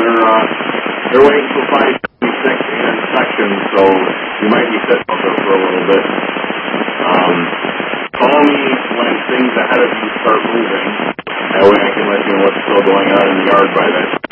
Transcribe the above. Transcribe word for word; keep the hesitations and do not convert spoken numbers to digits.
they're, uh, they're waiting for five seventy-six inspection, so you might be sitting out there for a little bit. Um, call me when things ahead of you start moving. That way I can let you know what's still going on in the yard by then.